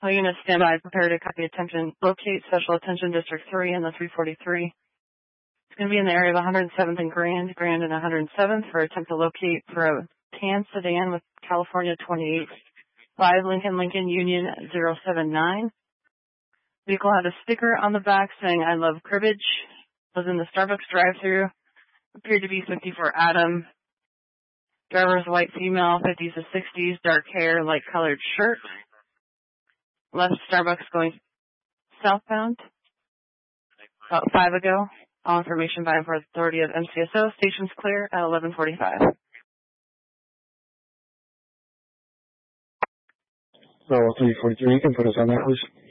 All units stand by, prepare to copy attention. Locate Special Attention District 3 and the 343. It's going to be in the area of 107th and Grand and 107th for attempt to locate for a tan sedan with California 28. 5 Lincoln Union 079. Vehicle had a sticker on the back saying, "I love cribbage." Was in the Starbucks drive-thru. Appeared to be 54 Adam. Driver is a white female, 50s to 60s, dark hair, light colored shirt. Left Starbucks going southbound about 5 ago. All information by authority of MCSO. Station's clear at 11:45. Level 343, you can put us on that, please.